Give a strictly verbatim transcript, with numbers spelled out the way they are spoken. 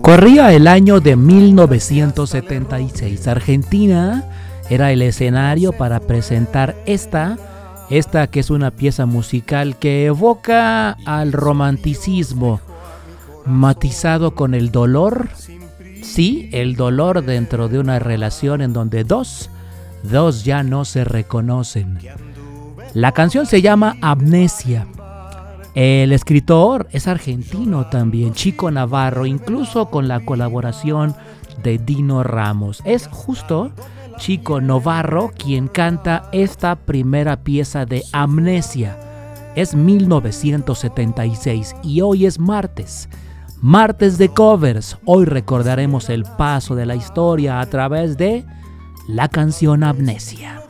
Corría el año de mil novecientos setenta y seis. Argentina era el escenario para presentar esta, esta que es una pieza musical que evoca al romanticismo, matizado con el dolor. Sí, el dolor dentro de una relación en donde dos, dos ya no se reconocen. La canción se llama Amnesia. El escritor es argentino también, Chico Navarro, incluso con la colaboración de Dino Ramos. Es justo Chico Navarro quien canta esta primera pieza de Amnesia. Es mil novecientos setenta y seis y hoy es martes. Martes de covers. Hoy recordaremos el paso de la historia a través de la canción Amnesia.